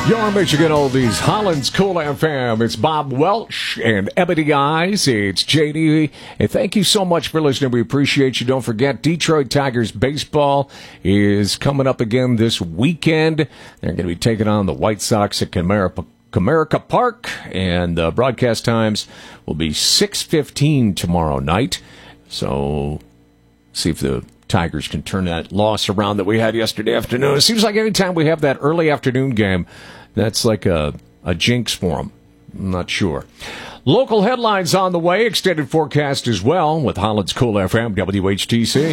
Your Michigan Oldies, Holland's Cool FM. It's Bob Welch and Ebony Eyes. It's JD. And thank you so much for listening. We appreciate you. Don't forget, Detroit Tigers baseball is coming up again this weekend. They're going to be taking on the White Sox at Comerica Park. And the broadcast times will be 6:15 tomorrow night. So see if the Tigers can turn that loss around that we had yesterday afternoon. It seems like any time we have that early afternoon game, that's like a jinx for them. I'm not sure. Local headlines on the way, extended forecast as well with Holland's Cool FM, WHTC.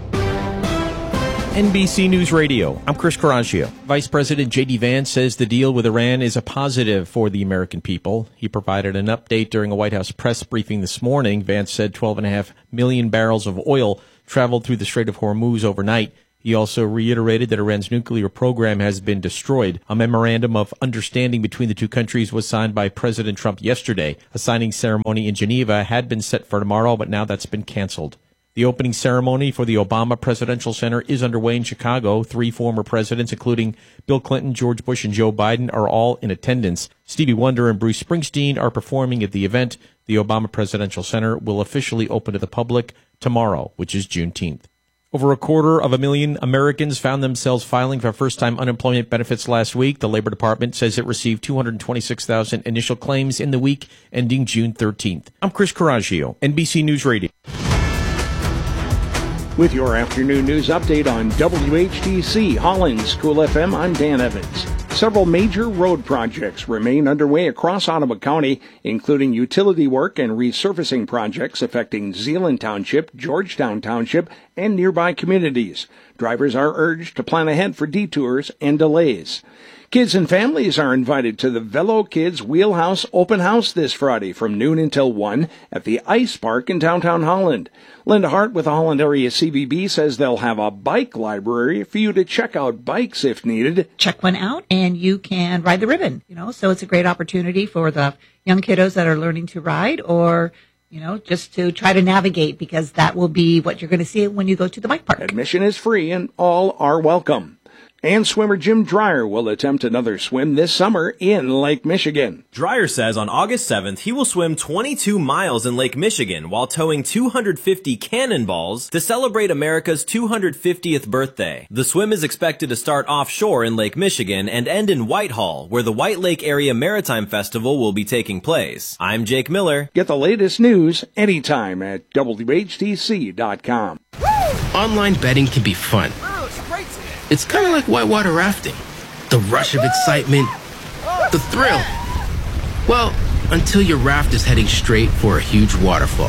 NBC News Radio, I'm Chris Coraggio. Vice President J.D. Vance says the deal with Iran is a positive for the American people. He provided an update during a White House press briefing this morning. Vance said 12.5 million barrels of oil traveled through the Strait of Hormuz overnight. He also reiterated that Iran's nuclear program has been destroyed. A memorandum of understanding between the two countries was signed by President Trump yesterday. A signing ceremony in Geneva had been set for tomorrow, but now that's been canceled. The opening ceremony for the Obama Presidential Center is underway in Chicago. 3 former presidents, including Bill Clinton, George Bush, and Joe Biden, are all in attendance. Stevie Wonder and Bruce Springsteen are performing at the event. The Obama Presidential Center will officially open to the public tomorrow, which is Juneteenth. Over 250,000 Americans found themselves filing for first-time unemployment benefits last week. The Labor Department says it received 226,000 initial claims in the week ending June 13th. I'm Chris Coraggio, NBC News Radio. With your afternoon news update on WHTC Holland's Cool FM, I'm Dan Evans. Several major road projects remain underway across Ottawa County, including utility work and resurfacing projects affecting Zeeland Township, Georgetown Township, and nearby communities. Drivers are urged to plan ahead for detours and delays. Kids and families are invited to the Velo Kids Wheelhouse Open House this Friday from noon until 1 at the Ice Park in downtown Holland. Linda Hart with the Holland Area CVB says they'll have a bike library for you to check out bikes if needed. Check one out and you can ride the ribbon, so it's a great opportunity for the young kiddos that are learning to ride or just to try to navigate, because that will be what you're going to see when you go to the bike park. Admission is free and all are welcome. And swimmer Jim Dreyer will attempt another swim this summer in Lake Michigan. Dreyer says on August 7th, he will swim 22 miles in Lake Michigan while towing 250 cannonballs to celebrate America's 250th birthday. The swim is expected to start offshore in Lake Michigan and end in Whitehall, where the White Lake Area Maritime Festival will be taking place. I'm Jake Miller. Get the latest news anytime at WHTC.com. Online betting can be fun. It's kind of like whitewater rafting. The rush of excitement, the thrill. Well, until your raft is heading straight for a huge waterfall.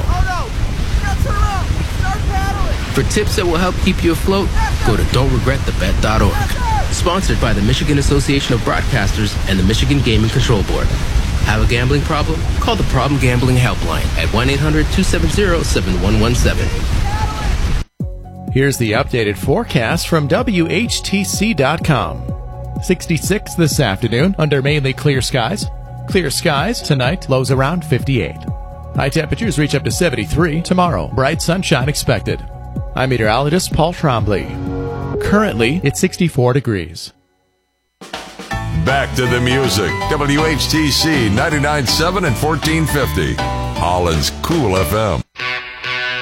For tips that will help keep you afloat, go to don'tregretthebet.org. Sponsored by the Michigan Association of Broadcasters and the Michigan Gaming Control Board. Have a gambling problem? Call the Problem Gambling Helpline at 1-800-270-7117. Here's the updated forecast from WHTC.com. 66 this afternoon under mainly clear skies. Clear skies tonight, lows around 58. High temperatures reach up to 73 tomorrow. Bright sunshine expected. I'm meteorologist Paul Trombley. Currently, it's 64 degrees. Back to the music. WHTC 99.7 and 1450. Holland's Cool FM.